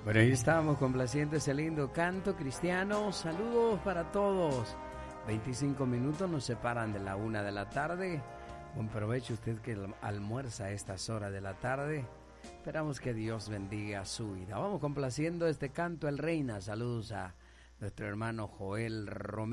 Bueno, ahí estábamos complaciendo ese lindo canto cristiano. Saludos para todos. 25 minutos nos separan de la 1 de la tarde. Buen provecho usted que almuerza a estas horas de la tarde. Esperamos que Dios bendiga su vida. Vamos complaciendo este canto, El Reina. Saludos a nuestro hermano Joel Romero.